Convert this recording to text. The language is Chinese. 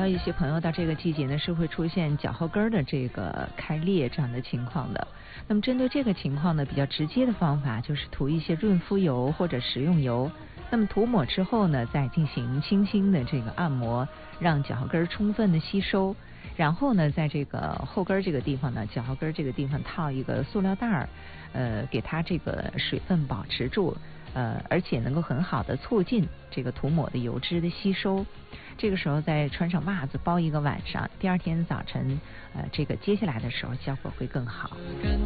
到一些朋友到这个季节呢是会出现脚后跟的这个开裂这样的情况的。那么针对这个情况呢，比较直接的方法就是涂一些润肤油或者食用油。那么涂抹之后呢，再进行轻轻的这个按摩，让脚后跟充分的吸收。然后呢，在这个后跟这个地方呢，脚后跟这个地方套一个塑料袋儿，给它这个水分保持住，而且能够很好的促进这个涂抹的油脂的吸收。这个时候再穿上袜子包一个晚上，第二天早晨，这个接下来的时候效果会更好。